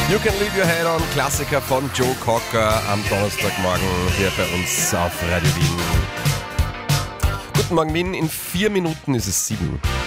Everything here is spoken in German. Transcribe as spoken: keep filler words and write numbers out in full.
You Can Leave Your Head On, Klassiker von Joe Cocker am Donnerstagmorgen hier bei uns auf Radio Wien. Guten Morgen Wien, in vier Minuten ist es sieben.